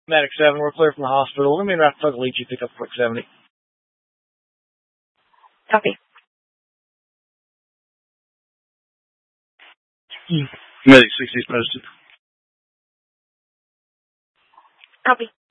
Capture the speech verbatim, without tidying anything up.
Medic seven, we're clear from the hospital. Let me route to Leech, you pick up quick seventy. Copy. Medic sixty is posted. Copy.